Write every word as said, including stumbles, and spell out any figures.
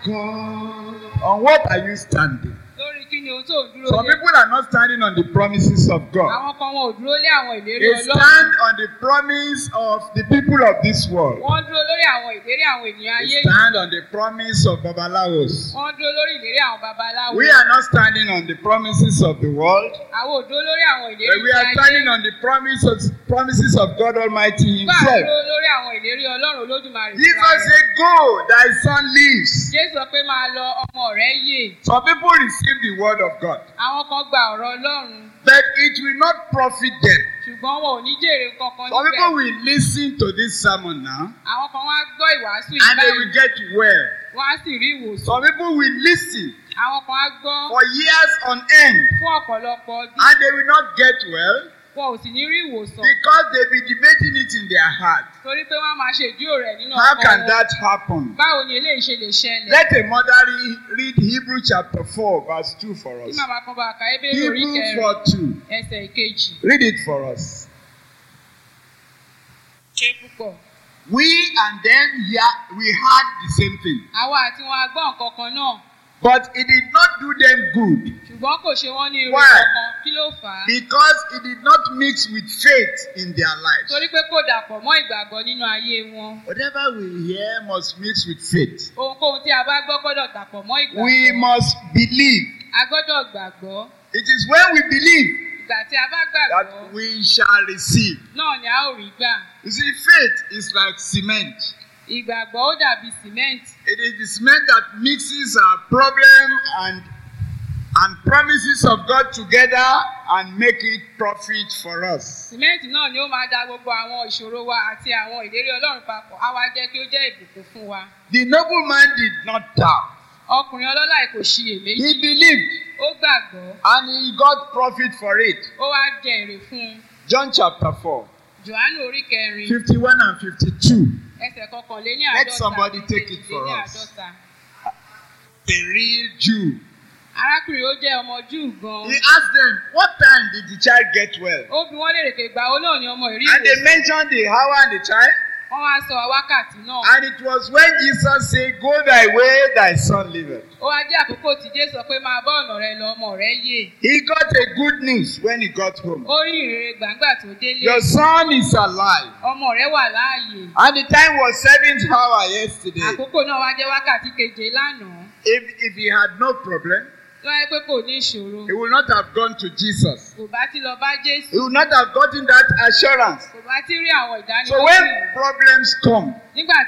God? On what are you standing? Lórí kí ni ohun tó ń dúró Some lé? people are not standing on the promises of God. Àwọn kan wọn ò dúró lé àwọn ìlérí They Ọlọ́run. stand on the promise of the people of this world. Wọ́n dúró lórí àwọn ìlérí àwọn ènìyàn They ayé yìí. stand on the promise of Babalawos. Wọ́n dúró lórí ìlérí àwọn babaláwo. We are not standing on the promises of the world, Àwọn ò dúró lórí àwọn ìlérí but we are ayé. standing on the promises promises of God Almighty Bá a Himself. dúró lórí àwọn ìlérí Ọlọ́run Olódùmarè. fúnra Jesus rẹ̀. said, "Go, thy son lives." Jésù sọ pé máa lọ ọmọ rẹ̀ yè. Some people receive the word of God, Àwọn kan gba ọ̀rọ̀ Ọlọ́run. but it will not profit them. Ṣùgbọ́n wọn ò ní jèrè kankan Some people níbẹ̀. will listen to this sermon now, Àwọn kan wá gbọ́ ìwàásù yìí and they will báyìí. get well. Wọ́n á sì rí ìwòsàn. Some people will listen Àwọn kan á gbọ́ for years on end, fún ọ̀pọ̀lọpọ̀ ọdún. and they will not get well Wọn ò sì ní rí ìwòsàn. because they be debating it in their heart. Torí pé wọ́n á máa ṣe ìdúró rẹ̀ nínú How ọkàn can wọn. that happen? Báwo ni eléyìí ṣe lè ṣẹlẹ̀? Let a mother re- read Hebrew chapter four, verse two for Tí us. màmá kan bá ka Hébérù orí Hebrew kẹrin four two. ẹsẹ̀ ìkejì. Read it for us. Ṣé púpọ̀? We and them hear, we heard the same thing, Àwa àti wọn a gbọ́ nǹkan kan náà. but it did not do them good Ṣùgbọ́n kò ṣe wọ́n ní irú Why? kankan. Kí ló fà á? because it did not mix with faith in their lives. Torí pé kò dàpọ̀ mọ́ ìgbàgbọ́ nínú ayé wọn. Whatever we hear must mix with faith. Ohunkóhun tí a bá gbọ́ gbọ́dọ̀ dàpọ̀ mọ́ ìgbàgbọ́. We must believe. A gbọ́dọ̀ gbàgbọ́. It is when we believe Ìgbà tí a bá that gbàgbọ́ we shall receive. náà ni a ó rí gbà. You see, faith is like cement. Ìgbàgbọ́ ó dàbí sìmẹ́ǹtì. It is the cement that mixes our problem and and promises of God together and make it profit for us. Sìmẹ́ǹtì náà ni ó máa da gbogbo àwọn ìṣòro wa àti àwọn ìlérí Ọlọ́run papọ̀. Á wá jẹ́ kí ó jẹ́ ìbùkún fún wa. The nobleman did not doubt. Ọkùnrin ọlọ́lá yìí kò ṣiyèméjì. He believed Ó gbàgbọ́. and he got profit for it. Ó wá jẹ èrè fún un. John chapter four, Jòhánù orí kẹrin fifty-one and fifty-two. ẹsẹ̀ kọkànléní àádọ́ta. Let somebody take it for àti us. àádọ́ta. A real Jew. Arákùnrin ó jẹ́ ọmọ Júù gan-an. He asked them, "What time did the child get well?" Ó bi wọ́n léèrè pé ìgbà wo náà ni ọmọ ìrí And they ìwòsàn. mentioned the hour and the time. Wọ́n wá sọ wákàtí náà. And it was when Jesus said, "Go thy way, thy son liveth." Ó wá jẹ́ àkókò tí Jésù sọ pé máa bá ọ̀nà rẹ lọ ọmọ rẹ yè. He got a good news when he got home. Ó rí ìrere gbàǹgbà tó délé. Your son is alive. Ọmọ rẹ wà láàyè. And the time was seventh hour yesterday. Àkókò náà wá jẹ́ wákàtí keje lánàá. If, if he had no problem, Tó wáyé pé kò ní ìṣòro. he would not have gone to Jesus. Kò bá ti lọ bá Jésù. He would not have gotten that assurance. Kò bá ti rí àwọn So ìdánilójú when yìí. problems come, Nígbà